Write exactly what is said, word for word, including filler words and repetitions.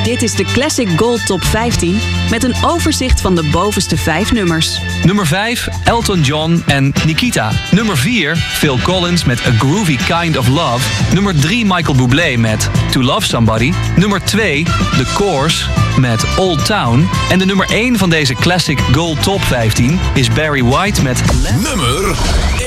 Dit is de Classic Gold Top vijftien met een overzicht van de bovenste vijf nummers. Nummer vijf, Elton John en Nikita. Nummer vier, Phil Collins met A Groovy Kind of Love. Nummer drie, Michael Bublé met To Love Somebody. Nummer twee, The Course met Old Town. En de nummer één van deze Classic Gold Top vijftien is Barry White met... Nummer